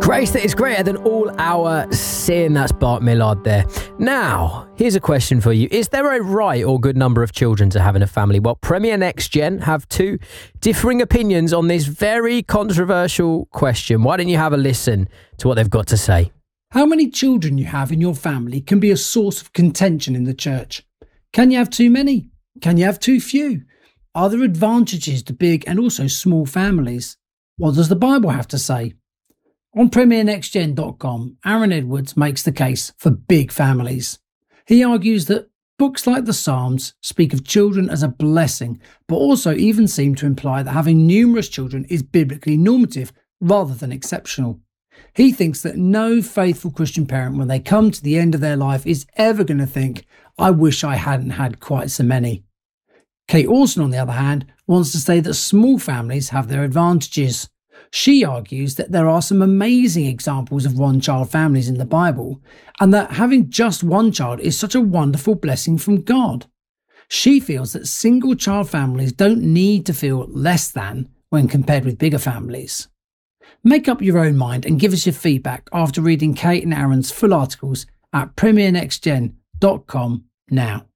Grace that is greater than all our sin. That's Bart Millard there. Now, here's a question for you. Is there a right or good number of children to have in a family? Well, Premier Next Gen have two differing opinions on this very controversial question. Why don't you have a listen to what they've got to say? How many children you have in your family can be a source of contention in the church. Can you have too many? Can you have too few? Are there advantages to big and also small families? What does the Bible have to say? On PremierNextGen.com, Aaron Edwards makes the case for big families. He argues that books like the Psalms speak of children as a blessing, but also even seem to imply that having numerous children is biblically normative rather than exceptional. He thinks that no faithful Christian parent, when they come to the end of their life, is ever going to think, I wish I hadn't had quite so many. Kate Orson, on the other hand, wants to say that small families have their advantages. She argues that there are some amazing examples of one-child families in the Bible, and that having just one child is such a wonderful blessing from God. She feels that single-child families don't need to feel less than when compared with bigger families. Make up your own mind and give us your feedback after reading Kate and Aaron's full articles at PremierNextGen.com now.